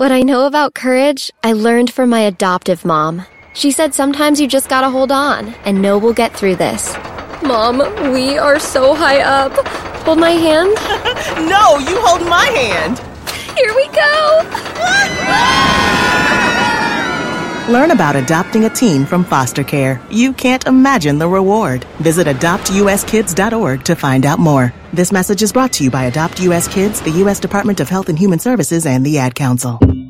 What I know about courage, I learned from my adoptive mom. She said sometimes you just gotta hold on and know we'll get through this. Mom, we are so high up. Hold my hand. No, you hold my hand. Here we go. Learn about adopting a teen from foster care. You can't imagine the reward. Visit adoptuskids.org to find out more. This message is brought to you by Adopt US Kids, the U.S. Department of Health and Human Services, and the Ad Council.